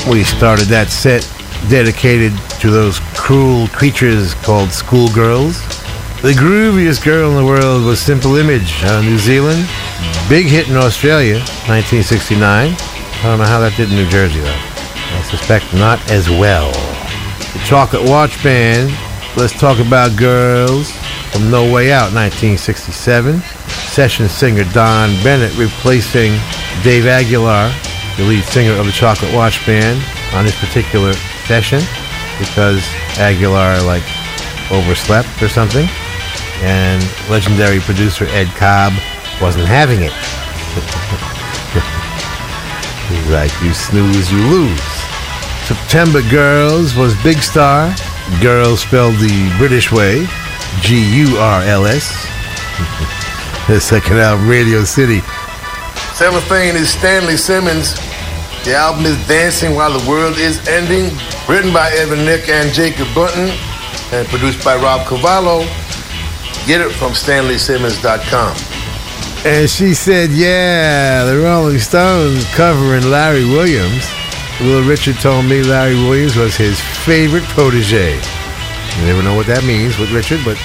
We started that set dedicated to those cruel creatures called schoolgirls. The grooviest girl in the world was Simple Image out of New Zealand. Big hit in Australia, 1969. I don't know how that did in New Jersey, though. I suspect not as well. The Chocolate Watch Band, Let's Talk About Girls, from No Way Out, 1967. Session singer Don Bennett replacing Dave Aguilar, the lead singer of the Chocolate Watch Band, on this particular session because Aguilar, overslept or something. And legendary producer Ed Cobb wasn't having it. He's like, you snooze, you lose. September Girls was Big Star. Girls spelled the British way, G-U-R-L-S. The second album, Radio City. Seventh thing is Stanley Simmons. The album is Dancing While the World Is Ending, written by Evan Nick and Jacob Bunton, and produced by Rob Cavallo. Get it from StanleySimmons.com. And she said, yeah, the Rolling Stones covering Larry Williams. Will Richard told me Larry Williams was his favorite protege. You never know what that means with Richard, but...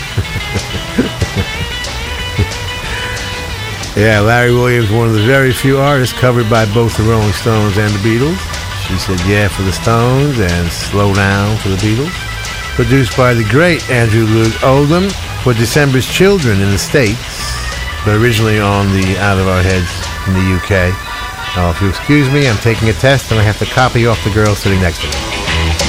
Yeah, Larry Williams, one of the very few artists covered by both the Rolling Stones and the Beatles. She said, yeah, for the Stones and Slow Down for the Beatles. Produced by the great Andrew Lloyd Oldham for December's Children in the States, but originally on the Out of Our Heads in the UK. Now, if you excuse me, I'm taking a test and I have to copy off the girl sitting next to me.